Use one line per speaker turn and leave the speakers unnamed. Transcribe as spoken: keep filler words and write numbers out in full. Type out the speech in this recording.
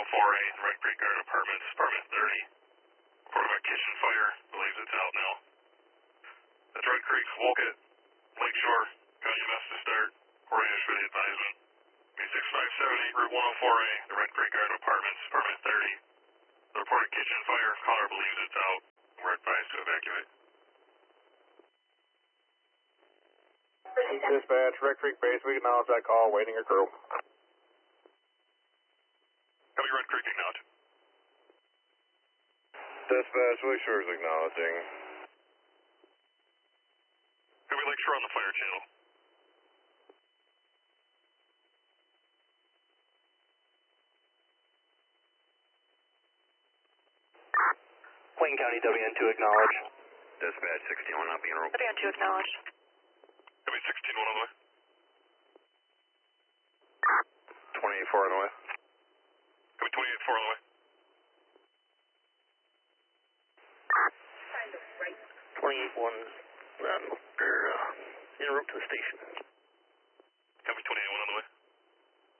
four A, Red Creek Guard Apartments, Apartment thirty. Report of a kitchen fire. Believes it's out now. That's Red Creek, Wolcott, Lakeshore. Got your mess to start. Orange for the advisement. B six five seven eight, Route one oh four A, the Red Creek Guard Apartments, Apartment thirty. The reported kitchen fire. Caller believes it's out. We're advised to evacuate.
Dispatch, Red Creek Base, we acknowledge that call, waiting your crew.
Copy, Red Creek, acknowledge.
Dispatch, Lakeshore is acknowledging.
Copy, Lakeshore on the fire channel.
Wayne County W N two acknowledge.
Dispatch, sixteen one not being rolled.
W N two acknowledge.
Copy, sixteen one on the way.
twenty-eight four on the way.
Copy, twenty-eight four on the way.
twenty-eight one, uh, en route to the station.